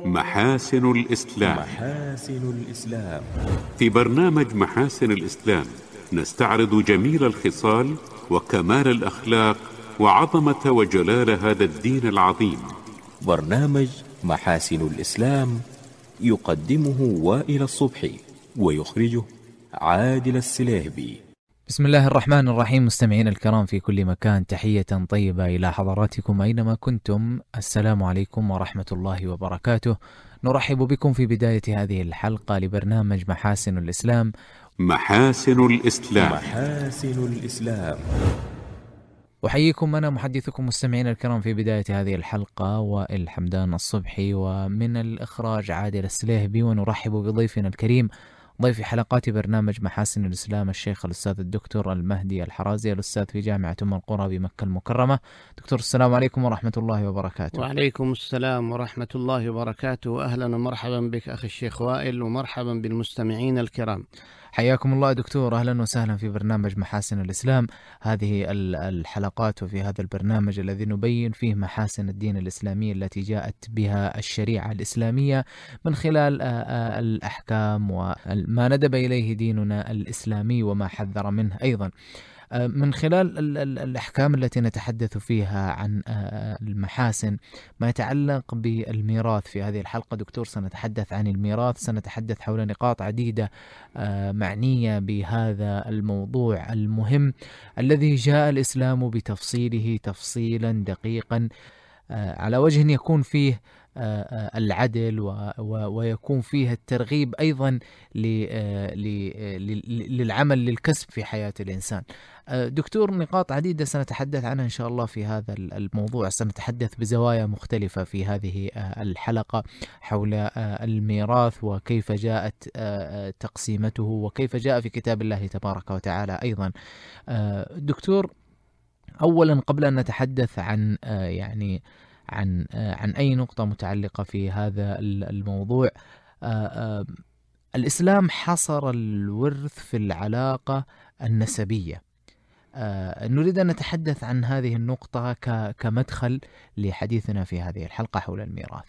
محاسن الإسلام. محاسن الإسلام. في برنامج محاسن الإسلام نستعرض جميل الخصال وكمال الأخلاق وعظمة وجلال هذا الدين العظيم. برنامج محاسن الإسلام يقدمه وائل الصبحي ويخرجه عادل السليهبي. بسم الله الرحمن الرحيم. مستمعينا الكرام في كل مكان، تحية طيبة إلى حضراتكم أينما كنتم. السلام عليكم ورحمة الله وبركاته. نرحب بكم في بداية هذه الحلقة لبرنامج محاسن الإسلام. محاسن الإسلام. محاسن الإسلام. أحييكم أنا محدثكم مستمعينا الكرام في بداية هذه الحلقة وائل حمدان الصبحي، ومن الإخراج عادل السليهبي. ونرحب بضيفنا الكريم، ضيف حلقات برنامج محاسن الإسلام، الشيخ الأستاذ الدكتور المهدي الحرازي، الأستاذ في جامعة القرى بمكة المكرمة. دكتور السلام عليكم ورحمة الله وبركاته. وعليكم السلام ورحمة الله وبركاته. أهلا ومرحبا بك أخي الشيخ وائل، ومرحبا بالمستمعين الكرام. حياكم الله دكتور، أهلا وسهلا في برنامج محاسن الإسلام. هذه الحلقات وفي هذا البرنامج الذي نبين فيه محاسن الدين الإسلامي التي جاءت بها الشريعة الإسلامية من خلال الأحكام وما ندب إليه ديننا الإسلامي وما حذر منه أيضا. من خلال الأحكام التي نتحدث فيها عن المحاسن ما يتعلق بالميراث. في هذه الحلقة دكتور سنتحدث عن الميراث، سنتحدث حول نقاط عديدة معنية بهذا الموضوع المهم الذي جاء الإسلام بتفصيله تفصيلا دقيقا على وجه يكون فيه العدل ويكون فيه الترغيب أيضا للعمل للكسب في حياة الإنسان. دكتور، نقاط عديدة سنتحدث عنها إن شاء الله في هذا الموضوع. سنتحدث بزوايا مختلفة في هذه الحلقة حول الميراث وكيف جاءت تقسيمته وكيف جاء في كتاب الله تبارك وتعالى أيضا. دكتور، أولا قبل أن نتحدث عن عن أي نقطة متعلقة في هذا الموضوع، الإسلام حصر الورث في العلاقة النسبية. نريد أن نتحدث عن هذه النقطة كمدخل لحديثنا في هذه الحلقة حول الميراث.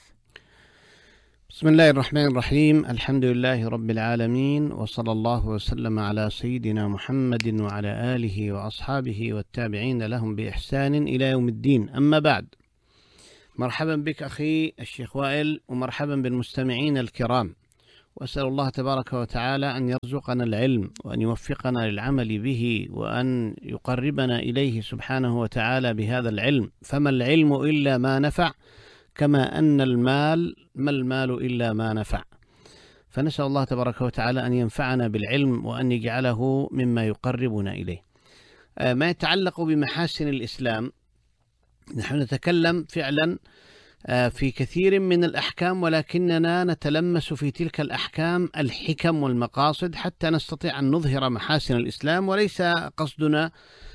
بسم الله الرحمن الرحيم. الحمد لله رب العالمين، وصلى الله وسلم على سيدنا محمد وعلى آله وأصحابه والتابعين لهم بإحسان إلى يوم الدين. أما بعد، مرحبا بك أخي الشيخ وائل، ومرحبا بالمستمعين الكرام، وأسأل الله تبارك وتعالى أن يرزقنا العلم وأن يوفقنا للعمل به وأن يقربنا إليه سبحانه وتعالى بهذا العلم. فما العلم إلا ما نفع، كما أن المال ما المال إلا ما نفع. فنسأل الله تبارك وتعالى أن ينفعنا بالعلم وأن يجعله مما يقربنا إليه. ما يتعلق بمحاسن الإسلام، نحن نتكلم فعلا في كثير من الأحكام، ولكننا نتلمس في تلك الأحكام الحكم والمقاصد حتى نستطيع أن نظهر محاسن الإسلام، وليس قصدنا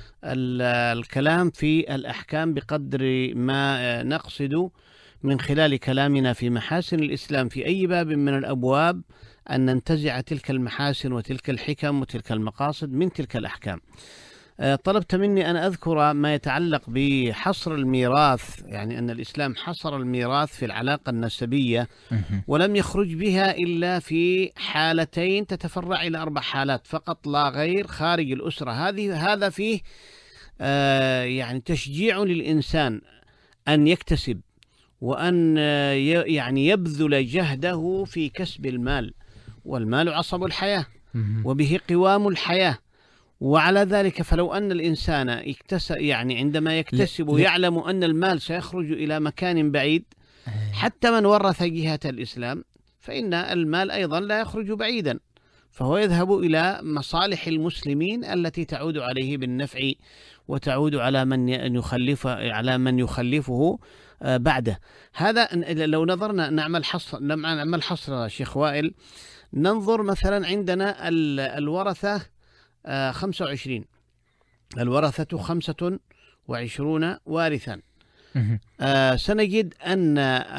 الكلام في الأحكام بقدر ما نقصد من خلال كلامنا في محاسن الإسلام في أي باب من الأبواب أن ننتزع تلك المحاسن وتلك الحكم وتلك المقاصد من تلك الأحكام. طلبت مني أن أذكر ما يتعلق بحصر الميراث، يعني أن الإسلام حصر الميراث في العلاقة النسبية ولم يخرج بها إلا في حالتين تتفرع إلى 4 حالات فقط لا غير خارج الأسرة. هذا فيه يعني تشجيع للإنسان أن يكتسب وأن يعني يبذل جهده في كسب المال، والمال عصب الحياة وبه قوام الحياة. وعلى ذلك فلو أن الإنسان يعني عندما يكتسب يعلم أن المال سيخرج إلى مكان بعيد، حتى من ورث جهة الإسلام فإن المال أيضا لا يخرج بعيدا، فهو يذهب إلى مصالح المسلمين التي تعود عليه بالنفع وتعود على من يخلفه بعده. هذا لو نظرنا نعمل حصر شيخ وائل، ننظر مثلا عندنا الورثة 25، الورثة 25 وارثا. سنجد أن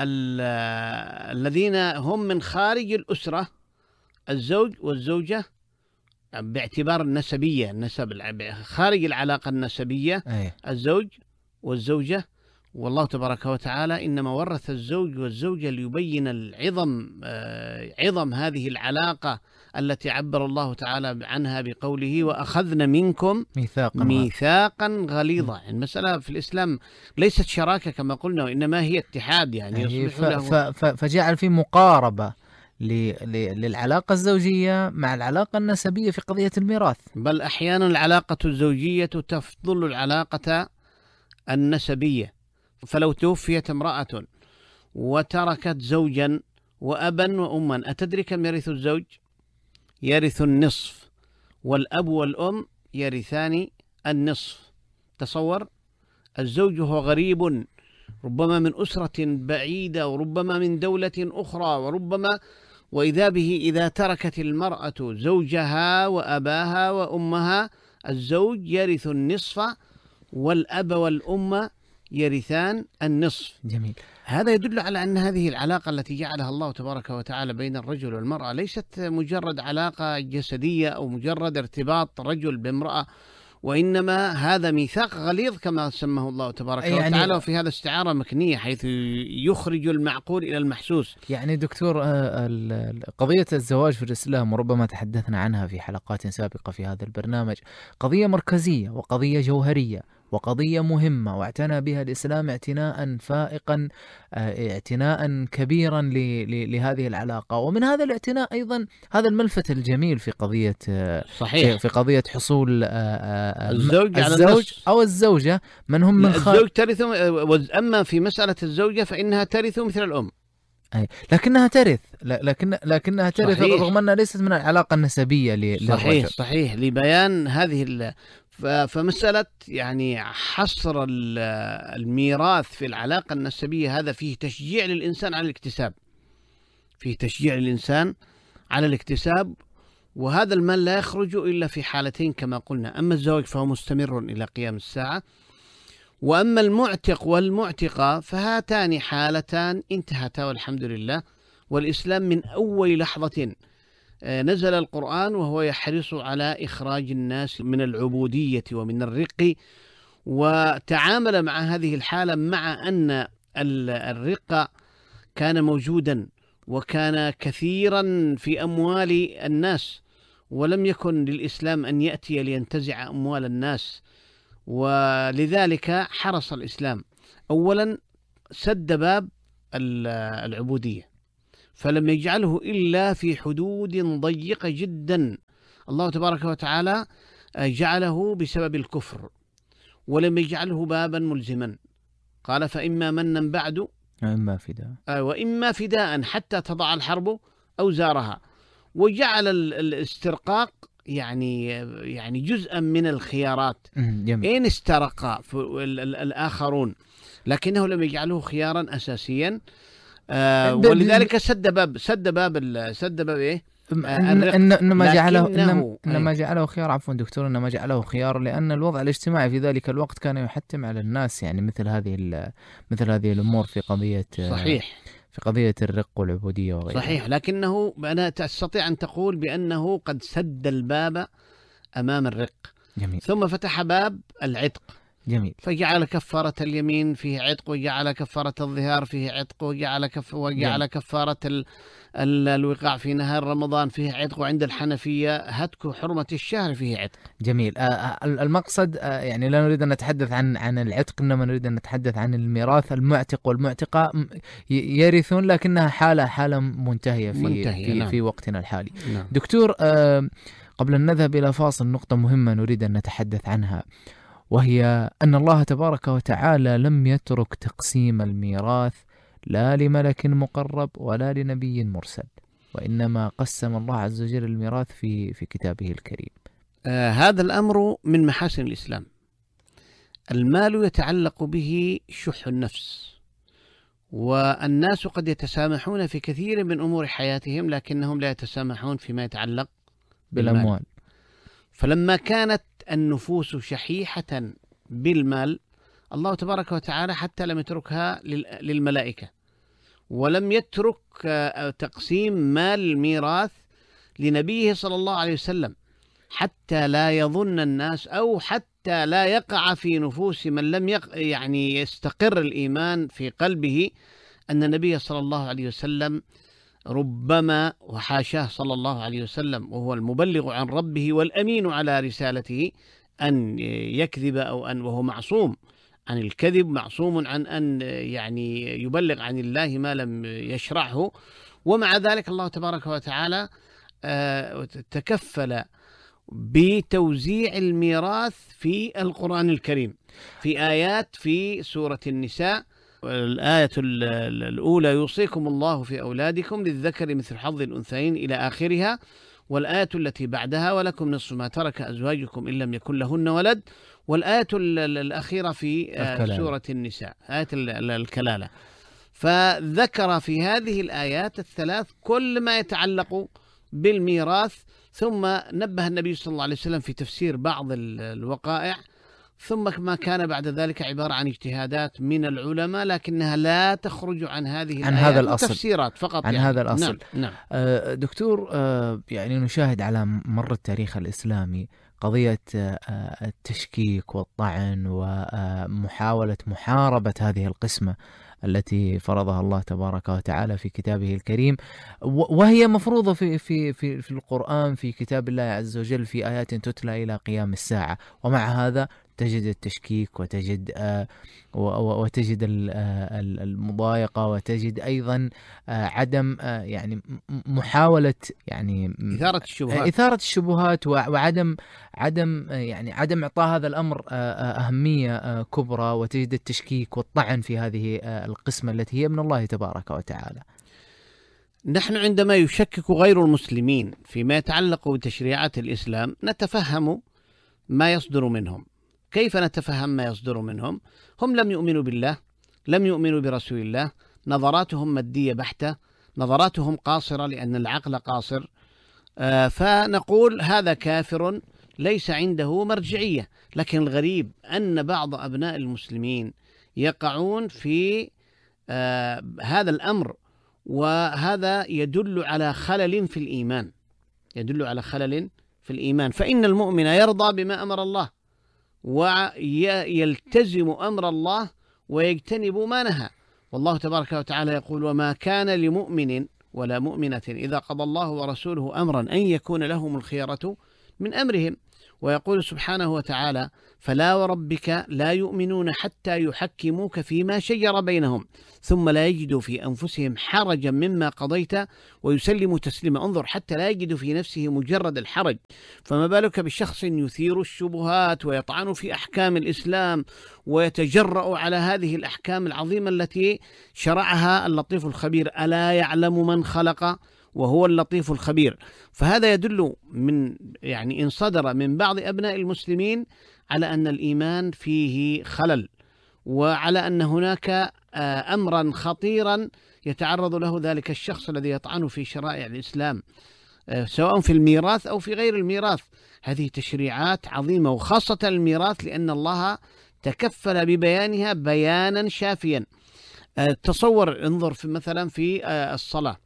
الذين هم من خارج الأسرة، الزوج والزوجة باعتبار النسبية، النسب خارج العلاقة النسبية، الزوج والزوجة والله تبارك وتعالى إنما ورث الزوج والزوجة ليبين عظم هذه العلاقة التي عبر الله تعالى عنها بقوله وأخذنا منكم ميثاقا غليظا. يعني المسألة في الإسلام ليست شراكة كما قلنا، وإنما هي اتحاد، يعني يصبح له فجعل في مقاربة للعلاقة الزوجية مع العلاقة النسبية في قضية الميراث، بل أحيانا العلاقة الزوجية تفضل العلاقة النسبية. فلو توفيت امرأة وتركت زوجا وأبا وأما، أتدري كم يرث الزوج؟ يرث النصف، والأب والأم يرثان النصف. تصور، الزوج هو غريب ربما من أسرة بعيدة وربما من دولة أخرى، وربما وإذا به إذا تركت المرأة زوجها وأباها وأمها، الزوج يرث النصف والأب والأم يرثان النصف. جميل. هذا يدل على أن هذه العلاقة التي جعلها الله تبارك وتعالى بين الرجل والمرأة ليست مجرد علاقة جسدية أو مجرد ارتباط رجل بامرأة، وإنما هذا ميثاق غليظ كما سماه الله تبارك وتعالى، وفي هذا استعارة مكنية حيث يخرج المعقول إلى المحسوس. يعني دكتور، قضية الزواج في الإسلام، وربما تحدثنا عنها في حلقات سابقة في هذا البرنامج، قضية مركزية وقضية جوهرية وقضية مهمة، واعتنى بها الإسلام اعتناء فائقا، اعتناء كبيرا لهذه العلاقة. ومن هذا الاعتناء أيضا هذا الملفت الجميل في قضية صحيح في قضية حصول الزوج أو الزوجة من هم من الزوج ترث، أما في مسألة الزوجة فإنها ترث مثل الأم، لكنها ترث، لكنها ترث رغم أنها ليست من العلاقة النسبية للرجل. صحيح لبيان هذه فمسألة يعني حصر الميراث في العلاقة النسبية، هذا فيه تشجيع للإنسان على الاكتساب، فيه تشجيع للإنسان على الاكتساب، وهذا المال لا يخرج إلا في حالتين كما قلنا: أما الزواج فهو مستمر إلى قيام الساعة، وأما المعتق والمعتقة فهاتان حالتان انتهتا والحمد لله. والإسلام من أول لحظة نزل القرآن وهو يحرص على إخراج الناس من العبودية ومن الرق، وتعامل مع هذه الحالة مع أن الرق كان موجودا وكان كثيرا في أموال الناس، ولم يكن للإسلام أن يأتي لينتزع أموال الناس. ولذلك حرص الإسلام أولا سد باب العبودية، فلم يجعله إلا في حدود ضيقة جدا. الله تبارك وتعالى جعله بسبب الكفر، ولم يجعله بابا ملزما. قال: فإما منا بعد وإما فداء حتى تضع الحرب أوزارها. وجعل الاسترقاق يعني جزءا من الخيارات إن استرق الآخرون، لكنه لم يجعله خيارا أساسيا. ولذلك سد باب إيه؟ إنما جعله خيار، عفوا دكتور، إنما جعله خيار لأن الوضع الاجتماعي في ذلك الوقت كان يحتم على الناس يعني مثل هذه الأمور في قضية صحيح في قضية الرق والعبودية وغيرها. صحيح، لكنه أنا تستطيع أن تقول بأنه قد سد الباب أمام الرق. جميل. ثم فتح باب العتق. جميل. فجعل كفارة اليمين فيه عتق، وجعل كفارة الظهار فيه عتق، وجعل كفارة الوقاع في نهار رمضان فيه عتق، وعند الحنفية هتك حرمة الشهر فيه عتق. جميل. المقصد يعني لا نريد أن نتحدث عن العتق، إنما نريد أن نتحدث عن الميراث. المعتق والمعتقة يرثون، لكنها حالة منتهية في وقتنا الحالي. نعم. دكتور، قبل أن نذهب إلى فاصل، نقطة مهمة نريد أن نتحدث عنها، وهي أن الله تبارك وتعالى لم يترك تقسيم الميراث لا لملك مقرب ولا لنبي مرسل، وإنما قسم الله عز وجل الميراث في كتابه الكريم. هذا الأمر من محاسن الإسلام. المال يتعلق به شح النفس، والناس قد يتسامحون في كثير من أمور حياتهم، لكنهم لا يتسامحون فيما يتعلق بالأموال. فلما كانت النفوس شحيحة بالمال، الله تبارك وتعالى حتى لم يتركها للملائكة، ولم يترك تقسيم مال الميراث لنبيه صلى الله عليه وسلم، حتى لا يظن الناس أو حتى حتى لا يقع في نفوس من لم يعني يستقر الإيمان في قلبه أن النبي صلى الله عليه وسلم ربما، وحاشاه صلى الله عليه وسلم وهو المبلغ عن ربه والأمين على رسالته، أن يكذب أو أن، وهو معصوم عن الكذب، معصوم عن أن يعني يبلغ عن الله ما لم يشرعه. ومع ذلك الله تبارك وتعالى تكفل بتوزيع الميراث في القرآن الكريم في آيات في سورة النساء. الآية الأولى: يوصيكم الله في أولادكم للذكر مثل حظ الأنثيين، إلى آخرها. والآية التي بعدها: ولكم نصف ما ترك أزواجكم إن لم يكن لهن ولد. والآية الأخيرة في سورة النساء آية الكلالة. فذكر في هذه الآيات الثلاث كل ما يتعلق بالميراث، ثم نبه النبي صلى الله عليه وسلم في تفسير بعض الوقائع، ثم ما كان بعد ذلك عبارة عن اجتهادات من العلماء، لكنها لا تخرج عن هذه عن هذا الأصل، تفسيرات فقط عن يعني. هذا الأصل. نعم. دكتور، يعني نشاهد على مر التاريخ الإسلامي قضية التشكيك والطعن ومحاولة محاربة هذه القسمة التي فرضها الله تبارك وتعالى في كتابه الكريم، وهي مفروضة في القرآن، في كتاب الله عز وجل، في آيات تتلى إلى قيام الساعة. ومع هذا تجد التشكيك، وتجد المضايقة، وتجد أيضا عدم يعني محاولة يعني إثارة الشبهات وعدم عدم إعطاء هذا الأمر أهمية كبرى، وتجد التشكيك والطعن في هذه القسمة التي هي من الله تبارك وتعالى. نحن عندما يشكك غير المسلمين فيما يتعلق بتشريعات الإسلام نتفهم ما يصدر منهم. كيف نتفهم ما يصدر منهم؟ هم لم يؤمنوا بالله، لم يؤمنوا برسول الله، نظراتهم مادية بحتة، نظراتهم قاصرة لأن العقل قاصر، فنقول هذا كافر ليس عنده مرجعية. لكن الغريب أن بعض أبناء المسلمين يقعون في هذا الأمر، وهذا يدل على خلل في الإيمان، يدل على خلل في الإيمان. فإن المؤمن يرضى بما أمر الله، ويلتزم أمر الله، ويجتنب ما نهى. والله تبارك وتعالى يقول: وما كان لمؤمن ولا مؤمنة إذا قضى الله ورسوله أمرا أن يكون لهم الخيرة من أمرهم. ويقول سبحانه وتعالى: فلا وربك لا يؤمنون حتى يحكموك فيما شجر بينهم ثم لا يجدوا في أنفسهم حرجا مما قضيت ويسلموا تسليما. انظر، حتى لا يجدوا في نفسه مجرد الحرج، فما بالك بشخص يثير الشبهات ويطعن في أحكام الإسلام ويتجرأ على هذه الأحكام العظيمة التي شرعها اللطيف الخبير. ألا يعلم من خلق وهو اللطيف الخبير. فهذا يدل يعني إن صدر من بعض أبناء المسلمين على أن الإيمان فيه خلل، وعلى أن هناك أمرا خطيرا يتعرض له ذلك الشخص الذي يطعن في شرائع الإسلام، سواء في الميراث أو في غير الميراث. هذه تشريعات عظيمة، وخاصة الميراث لأن الله تكفل ببيانها بيانا شافيا. تصور، انظر مثلا في الصلاة،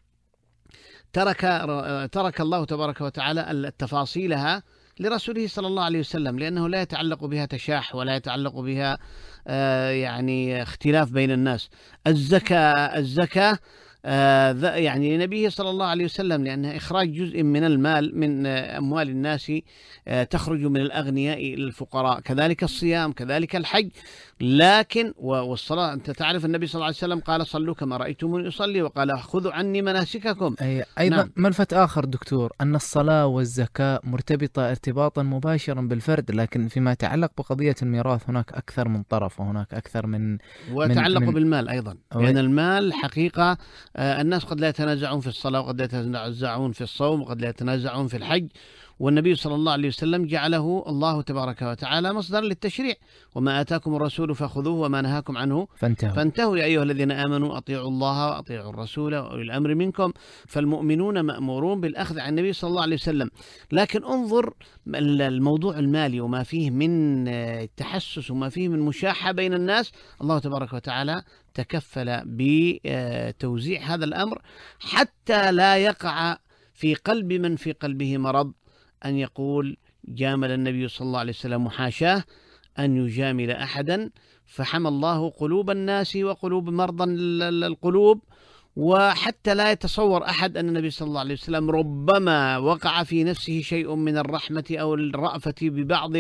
ترك الله تبارك وتعالى تفاصيلها لرسوله صلى الله عليه وسلم، لأنه لا يتعلق بها تشاح ولا يتعلق بها يعني اختلاف بين الناس. الزكاة يعني لنبيه صلى الله عليه وسلم، لأنها إخراج جزء من المال من أموال الناس تخرج من الأغنياء إلى الفقراء. كذلك الصيام، كذلك الحج. لكن والصلاة، أنت تعرف النبي صلى الله عليه وسلم قال: صلوا كما رأيتموني أصلي، وقال: خذوا عني مناسككم. أيضا نعم. ملفت آخر دكتور، أن الصلاة والزكاة مرتبطة ارتباطا مباشرا بالفرد، لكن فيما يتعلق بقضية الميراث هناك أكثر من طرف، وهناك أكثر من ويتعلق بالمال أيضا، لأن المال حقيقة الناس قد لا يتنازعون في الصلاة، وقد لا يتنازعون في الصوم، وقد لا يتنازعون في الحج. والنبي صلى الله عليه وسلم جعله الله تبارك وتعالى مصدر للتشريع: وما آتاكم الرسول فخذوه وما نهاكم عنه فانتهوا يا أيها الذين آمنوا أطيعوا الله وأطيعوا الرسول وأولي الأمر منكم. فالمؤمنون مأمورون بالأخذ عن النبي صلى الله عليه وسلم. لكن انظر الموضوع المالي وما فيه من تحسس وما فيه من مشاحة بين الناس، الله تبارك وتعالى تكفل بتوزيع هذا الأمر حتى لا يقع في قلب من في قلبه مرض أن يقول: جامل النبي صلى الله عليه وسلم، وحاشاه، أن يجامل أحدا، فحمى الله قلوب الناس وقلوب مرضى القلوب. وحتى لا يتصور أحد أن النبي صلى الله عليه وسلم ربما وقع في نفسه شيء من الرحمة أو الرأفة ببعض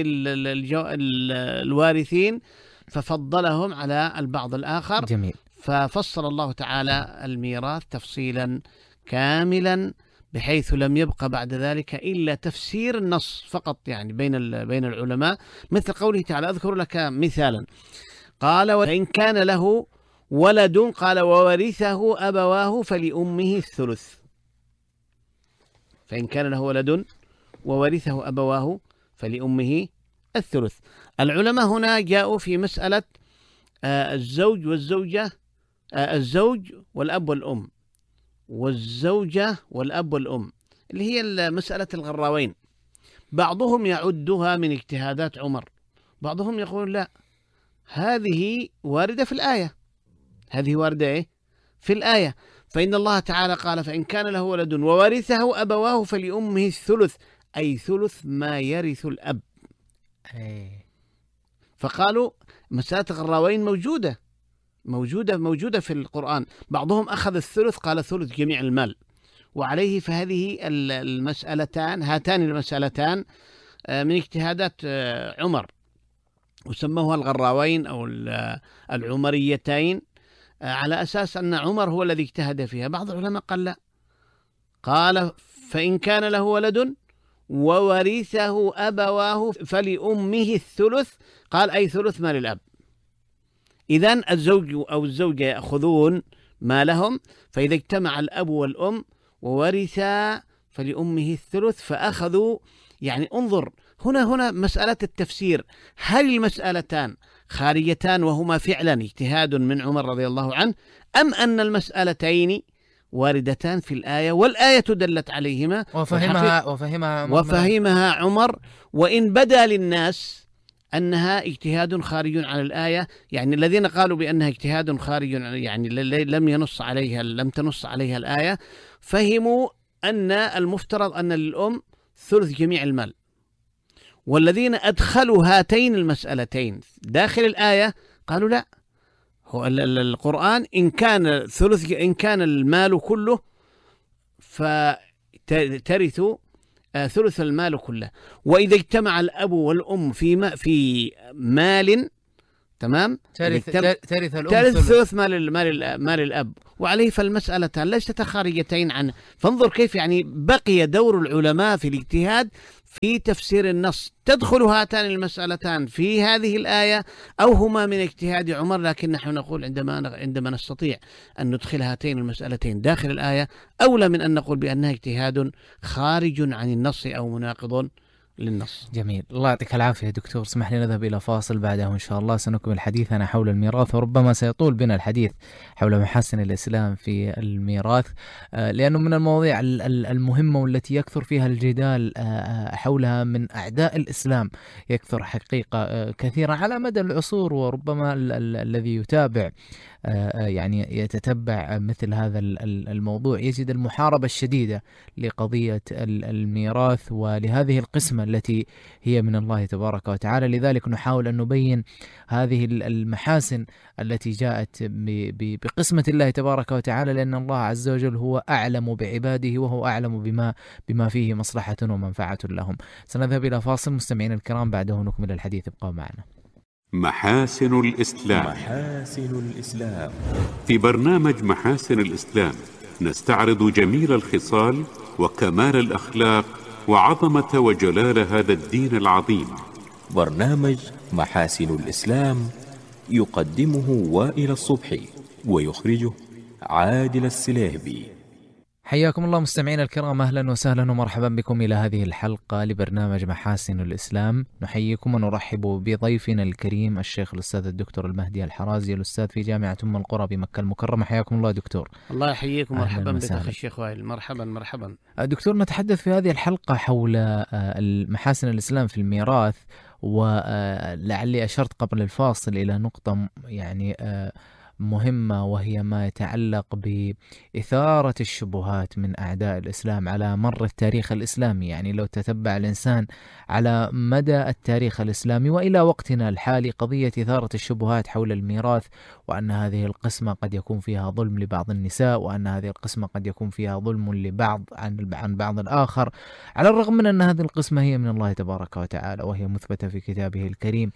الوارثين ففضلهم على البعض الآخر. جميل. ففصل الله تعالى الميراث تفصيلا كاملا بحيث لم يبقى بعد ذلك إلا تفسير النص فقط، يعني بين العلماء، مثل قوله تعالى. أذكر لك مثالا، قال: وإن كان له ولد، قال: وورثه أبواه فلأمه الثلث. فإن كان له ولد وورثه أبواه فلأمه الثلث. العلماء هنا جاءوا في مسألة الزوج والزوجة، الزوج والأب والأم، والزوجة والأب والأم، اللي هي مسألة الغراوين. بعضهم يعدها من اجتهادات عمر، بعضهم يقول لا، هذه واردة في الآية، هذه واردة في الآية. فإن الله تعالى قال: فإن كان له ولد وورثه أبواه فلأمه الثلث، أي ثلث ما يرث الأب. فقالوا مسألة الغراوين موجودة في القرآن. بعضهم أخذ الثلث، قال ثلث جميع المال، وعليه فهذه هاتان المسألتان من اجتهادات عمر، وسموها الغراوين أو العمريتين، على أساس أن عمر هو الذي اجتهد فيها. بعض العلماء قال لا، قال: فإن كان له ولد وورثه أبواه فلأمه الثلث، قال أي ثلث مال الأب. إذن الزوج أو الزوجة يأخذون مالهم، فإذا اجتمع الأب والأم وورثا فلأمه الثلث، فأخذوا. يعني انظر هنا مسألة التفسير، هل المسألتان خارجتان وهما فعلا اجتهاد من عمر رضي الله عنه، أم أن المسألتين واردتان في الآية والآية دلت عليهما وفهمها عمر، وإن بدا للناس أنها اجتهاد خارج عن الآية. يعني الذين قالوا بأنها اجتهاد خارج، يعني لم تنص عليها الآية، فهموا أن المفترض أن للأم ثلث جميع المال. والذين أدخلوا هاتين المسألتين داخل الآية قالوا لا، هو القرآن إن كان المال كله فترث ثلث المال كله، وإذا اجتمع الأب والأم في مال، تمام، ترث ثلث مال الأب، وعليه فالمسألتان ليست خارجتين عنه. فانظر كيف يعني بقي دور العلماء في الاجتهاد في تفسير النص. تدخل هاتان المسألتان في هذه الآية أو هما من اجتهاد عمر، لكن نحن نقول عندما نستطيع أن ندخل هاتين المسألتين داخل الآية أولى من أن نقول بأنها اجتهاد خارج عن النص أو مناقض للنص. جميل، الله يعطيك العافية دكتور. اسمح لي نذهب إلى فاصل، بعده إن شاء الله سنكمل حديثنا حول الميراث، وربما سيطول بنا الحديث حول محاسن الإسلام في الميراث، لأنه من المواضيع المهمة والتي يكثر فيها الجدال حولها من أعداء الإسلام، يكثر حقيقة كثيرا على مدى العصور. وربما الذي يتابع يعني يتتبع مثل هذا الموضوع يجد المحاربة الشديدة لقضية الميراث ولهذه القسمة التي هي من الله تبارك وتعالى. لذلك نحاول أن نبين هذه المحاسن التي جاءت بقسمة الله تبارك وتعالى، لأن الله عز وجل هو أعلم بعباده وهو أعلم بما فيه مصلحة ومنفعة لهم. سنذهب إلى فاصل مستمعين الكرام، بعده نكمل الحديث، ابقوا معنا. محاسن الإسلام. محاسن الإسلام. في برنامج محاسن الإسلام نستعرض جميل الخصال وكمال الأخلاق وعظمة وجلال هذا الدين العظيم. برنامج محاسن الإسلام يقدمه وائل الصبحي ويخرجه عادل السليهبي. حياكم الله مستمعين الكرام، أهلا وسهلا ومرحبا بكم إلى هذه الحلقة لبرنامج محاسن الإسلام. نحييكم ونرحب بضيفنا الكريم الشيخ الأستاذ الدكتور المهدي الحرازي، الأستاذ في جامعة أم القرى بمكة المكرمة. حياكم الله دكتور. الله يحييكم، مرحبا بك أخي الشيخ وائل. مرحبا دكتور. نتحدث في هذه الحلقة حول محاسن الإسلام في الميراث، ولعلي أشرت قبل الفاصل إلى نقطة يعني مهمة، وهي ما يتعلق بإثارة الشبهات من أعداء الإسلام على مر التاريخ الإسلامي. يعني لو تتبع الإنسان على مدى التاريخ الإسلامي وإلى وقتنا الحالي قضية إثارة الشبهات حول الميراث، وأن هذه القسمة قد يكون فيها ظلم لبعض النساء، وأن هذه القسمة قد يكون فيها ظلم لبعض عن بعض الآخر، على الرغم من أن هذه القسمة هي من الله تبارك وتعالى وهي مثبتة في كتابه الكريم،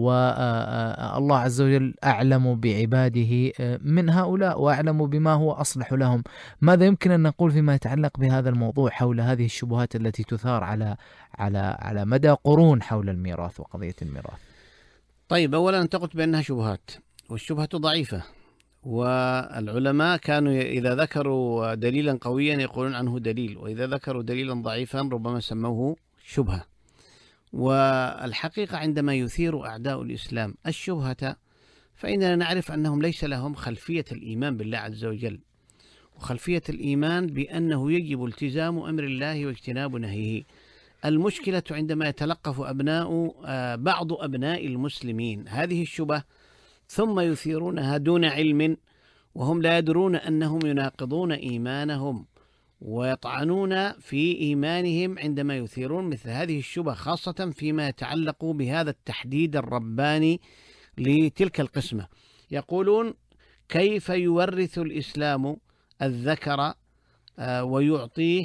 والله عز وجل أعلم بعباده من هؤلاء وأعلم بما هو أصلح لهم. ماذا يمكن أن نقول فيما يتعلق بهذا الموضوع حول هذه الشبهات التي تثار على مدى قرون حول الميراث وقضية الميراث؟ طيب، أولا أنت قلت بأنها شبهات، والشبهة ضعيفة، والعلماء كانوا إذا ذكروا دليلا قويا يقولون عنه دليل، وإذا ذكروا دليلا ضعيفا ربما سموه شبهة. والحقيقة عندما يثير أعداء الإسلام الشبهة فإننا نعرف أنهم ليس لهم خلفية الإيمان بالله عز وجل، وخلفية الإيمان بأنه يجب التزام أمر الله واجتناب نهيه. المشكلة عندما يتلقف بعض أبناء المسلمين هذه الشبهة ثم يثيرونها دون علم، وهم لا يدرون أنهم يناقضون إيمانهم ويطعنون في إيمانهم عندما يثيرون مثل هذه الشبهة، خاصة فيما يتعلق بهذا التحديد الرباني لتلك القسمة. يقولون: كيف يورث الذكر ويعطيه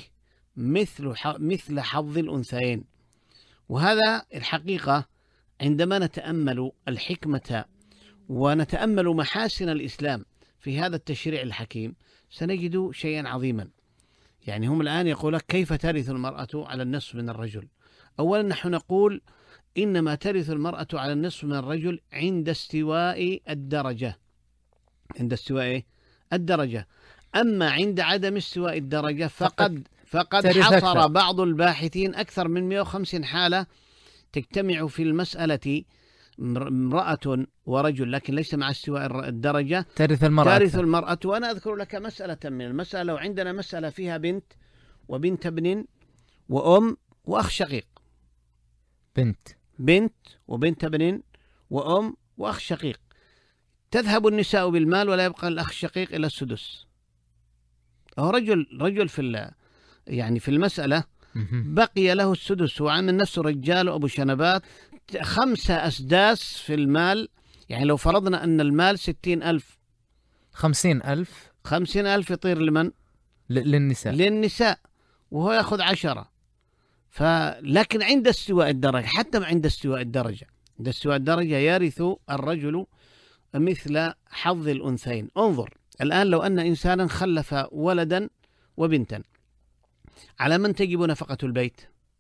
مثل حظ الأنثيين؟ وهذا الحقيقة عندما نتأمل الحكمة ونتأمل محاسن الإسلام في هذا التشريع الحكيم سنجد شيئا عظيما. يعني هم الآن يقول لك: كيف ترث المرأة على النصف من الرجل؟ أولا نحن نقول إنما ترث المرأة على النصف من الرجل عند استواء الدرجة، عند استواء الدرجة. أما عند عدم استواء الدرجة فقد حصر بعض الباحثين أكثر من 150 حالة تجتمع في المسألة امرأة ورجل، لكن ليس مع استواء الدرجة ترث المرأة. وأنا أذكر لك مسألة من المسألة. لو عندنا مسألة فيها بنت وبنت ابن وأم وأخ شقيق، بنت وبنت ابن وأم وأخ شقيق، تذهب النساء بالمال ولا يبقى الأخ الشقيق إلى السدس. أو رجل في المسألة بقي له السدس، وعمل نفسه رجال وأبو شنبات، 5 أسداس في المال. يعني لو فرضنا أن المال 60,000، 50,000 يطير لمن؟ للنساء، وهو يأخذ 10. لكن عند استواء الدرجة، حتى عند استواء الدرجة يرث الرجل مثل حظ الأنثيين. انظر الآن، لو أن إنسانا خلف ولدا وبنتا، على من تجب نفقة البيت؟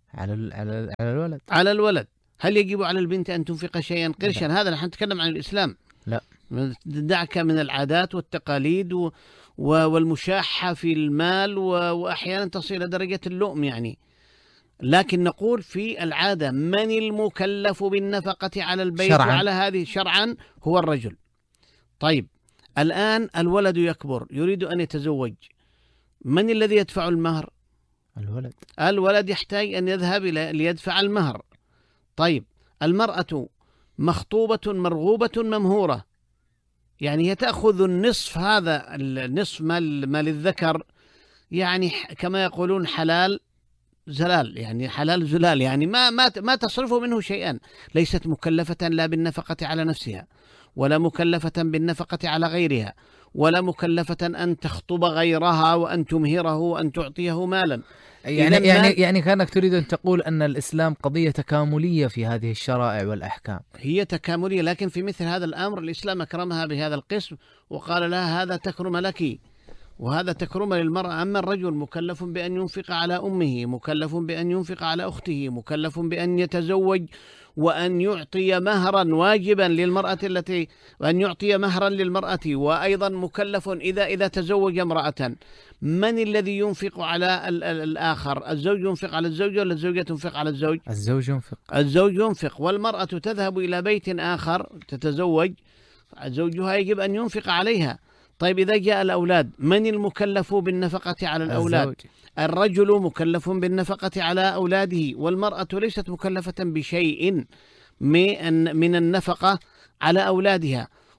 على الولد. هل يجب على البنت أن تنفق شيئا قرشا؟ هذا نحن نتكلم عن الإسلام. لا، دعك من العادات والتقاليد والمشاحة في المال، وأحيانا تصل إلى درجة اللؤم يعني. لكن نقول في العادة من المكلف بالنفقة على البيت وعلى هذه شرعا؟ هو الرجل. طيب، الآن الولد يكبر يريد أن يتزوج، من الذي يدفع المهر؟ الولد يحتاج أن يذهب ليدفع المهر. طيب، المرأة مخطوبة مرغوبة ممهورة، يعني هي تأخذ النصف، هذا النصف مال الذكر، يعني كما يقولون حلال زلال، يعني حلال زلال، يعني ما تصرف منه شيئا. ليست مكلفة لا بالنفقة على نفسها، ولا مكلفة بالنفقة على غيرها، ولا مكلفة أن تخطب غيرها وأن تمهره وأن تعطيه مالا. يعني كأنك تريد أن تقول أن الإسلام قضية تكاملية في هذه الشرائع والأحكام. هي تكاملية، لكن في مثل هذا الأمر الإسلام أكرمها بهذا القسم، وقال لها: هذا تكرم لك وهذا تكرم للمرأة. أما الرجل مكلف بأن ينفق على أمه، مكلف بأن ينفق على أخته، مكلف بأن يتزوج وأن يعطي مهرا واجبا للمرأة وأن يعطي مهرا للمرأة، وأيضا مكلف إذا تزوج امرأة. من الذي ينفق على الآخر؟ الزوج ينفق على الزوجة ولا الزوجة تنفق على الزوج؟ الزوج ينفق. والمرأة تذهب إلى بيت آخر تتزوج، زوجها يجب أن ينفق عليها. طيب، إذا جاء الأولاد، من المكلف بالنفقة على الأولاد؟ الرجل مكلف بالنفقة على أولاده، والمرأة ليست مكلفة بشيء من النفقة على أولادها.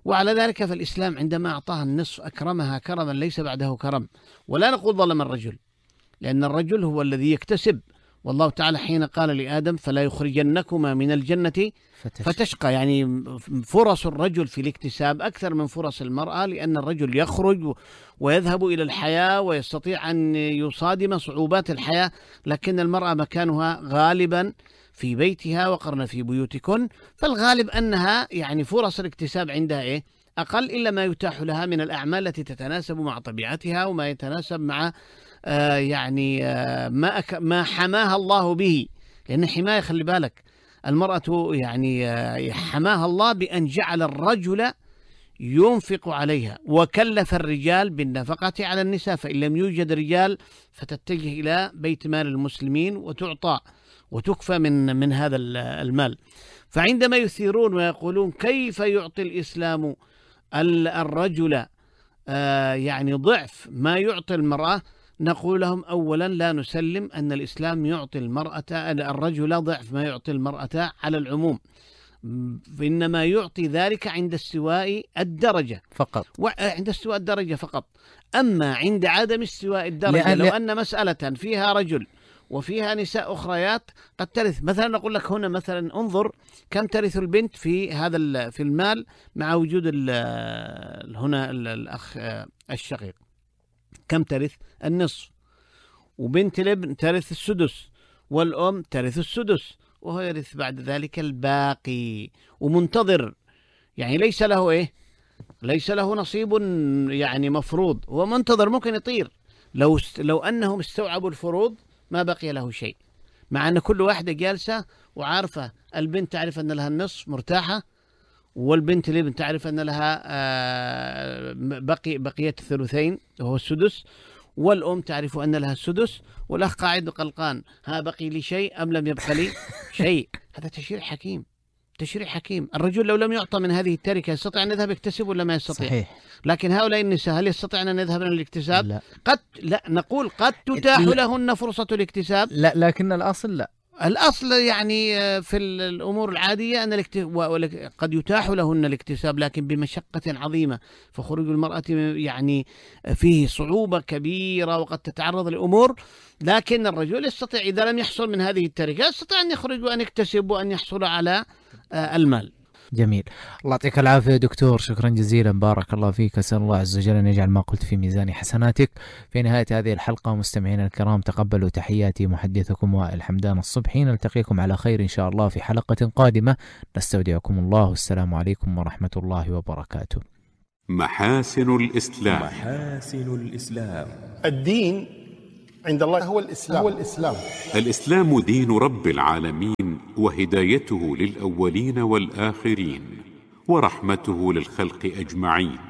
وعلى ذلك فالإسلام عندما أعطاها النصف أكرمها كرما ليس بعده كرم. ولا نقول ظلم الرجل، لأن الرجل هو الذي يكتسب، والله تعالى حين قال لآدم فلا يخرجنكما من الجنة فتشقى، يعني فرص الرجل في الاكتساب أكثر من فرص المرأة، لأن الرجل يخرج ويذهب إلى الحياة ويستطيع أن يصادم صعوبات الحياة، لكن المرأة مكانها غالبا في بيتها، وقرن في بيوتكن، فالغالب أنها يعني فرص الاكتساب عندها أقل، إلا ما يتاح لها من الأعمال التي تتناسب مع طبيعتها وما يتناسب مع ما حماها الله به. لأن حماية، خلي بالك، المرأة يعني حماها الله بأن جعل الرجل ينفق عليها، وكلف الرجال بالنفقة على النساء، فإن لم يوجد رجال فتتجه إلى بيت مال المسلمين وتعطى وتكفى من هذا المال. فعندما يثيرون ويقولون كيف يعطي الإسلام الرجل يعني ضعف ما يعطي المرأة، نقول لهم أولا لا نسلم أن الإسلام يعطي الرجل ضعف ما يعطي المرأة على العموم، إنما يعطي ذلك عند استواء الدرجة فقط، عند استواء الدرجة فقط. أما عند عدم استواء الدرجة، لو أن مسألة فيها رجل وفيها نساء أخريات قد ترث، مثلا نقول لك هنا مثلا انظر كم ترث البنت في هذا في المال مع وجود هنا الأخ الشقيق، كم ترث؟ النصف، وبنت الابن ترث السدس، والأم ترث السدس، وهو يرث بعد ذلك الباقي ومنتظر، يعني ليس له ليس له نصيب يعني مفروض، هو منتظر، ممكن يطير لو أنهم استوعبوا الفروض ما بقي له شيء، مع أن كل واحدة جالسة وعارفة، البنت تعرف أن لها النصف مرتاحة، والبنت الابن تعرف أن لها بقية الثلثين وهو السدس، والأم تعرف أن لها السدس، والأخ قاعد قلقان، ها بقي لي شيء أم لم يبقى لي شيء. هذا تشريع حكيم، تشريع حكيم. الرجل لو لم يعطى من هذه التركة يستطيع أن يذهب يكتسب ولا ما يستطيع؟ صحيح. لكن هؤلاء النساء هل يستطيعن أن يذهبن للاكتساب؟ لا. لا نقول قد تتاح لهن فرصة الاكتساب، لا، لكن الأصل لا. الأصل يعني في الأمور العادية أن قد يتاح لهن الاكتساب، لكن بمشقة عظيمة، فخروج المرأة يعني فيه صعوبة كبيرة وقد تتعرض لأمور. لكن الرجل يستطيع إذا لم يحصل من هذه التركة يستطيع أن يخرج وأن يكتسب وأن يحصل على المال. جميل، الله يعطيك العافية دكتور، شكرا جزيلا، بارك الله فيك، أسأل الله عز وجل أن يجعل ما قلت في ميزان حسناتك. في نهاية هذه الحلقة مستمعينا الكرام تقبلوا تحياتي محدثكم وائل حمدان الصبحي، نلتقيكم على خير إن شاء الله في حلقة قادمة، نستودعكم الله، والسلام عليكم ورحمة الله وبركاته. محاسن الإسلام. محاسن الإسلام. الدين عند الله هو الإسلام. الإسلام دين رب العالمين، وهدايته للأولين والآخرين، ورحمته للخلق أجمعين.